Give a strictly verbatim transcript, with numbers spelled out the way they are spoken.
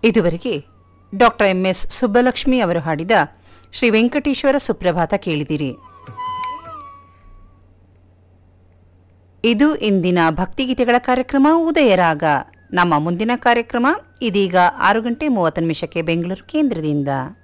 ಇದುವರೆಗೆ doctor M S Subbulakshmi ಅವರು ಹಾಡಿದ ಶ್ರೀ ವೆಂಕಟೇಶ್ವರ ಸುಪ್ರಭಾತ ಕೇಳಿದಿರಿ. ಇದು ಇಂದಿನ ಭಕ್ತಿಗೀತೆಗಳ ಕಾರ್ಯಕ್ರಮ ಉದಯರಾಗ. ನಮ್ಮ ಮುಂದಿನ ಕಾರ್ಯಕ್ರಮ ಇದೀಗ ಆರು ಗಂಟೆ ಮೂವತ್ತು ನಿಮಿಷಕ್ಕೆ ಬೆಂಗಳೂರು ಕೇಂದ್ರದಿಂದ.